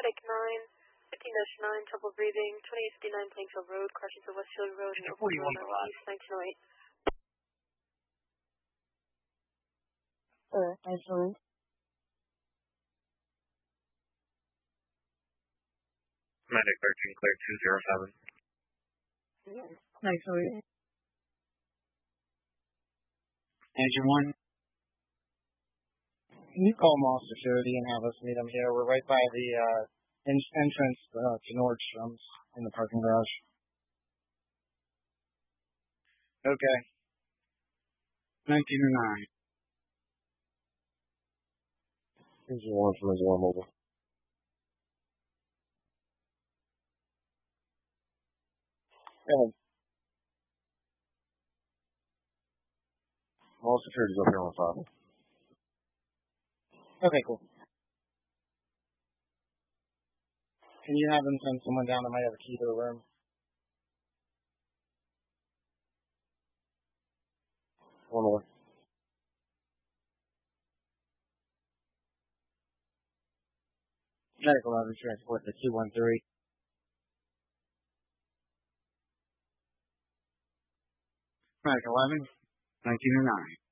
Traffic 9, 15-9, trouble breathing, 2859 Plainfield Road, crossing to Westfield Road, and 41 for last. East 1908. Excellent. Medic 13 clear 207. Excellent. Engine 1. Can you call Moss Security and have us meet them here? We're right by the entrance to Nordstrom's in the parking garage. Okay. 1909. Here's your one from Azure Mobile. Go ahead. Moss Security's up here on file. Okay, cool. Can you have them send someone down that might have a key to the room? One more. Medical Lobby Transport to 213. Medic 11. 1909.